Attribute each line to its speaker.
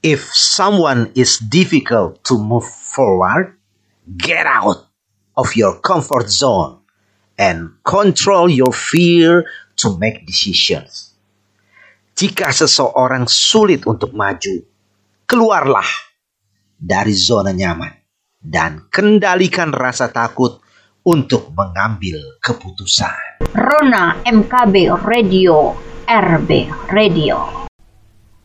Speaker 1: If someone is difficult to move forward, get out of your comfort zone and control your fear to make decisions. Jika seseorang sulit untuk maju, keluarlah dari zona nyaman dan kendalikan rasa takut untuk mengambil keputusan.
Speaker 2: Rona MKB Radio, RB Radio.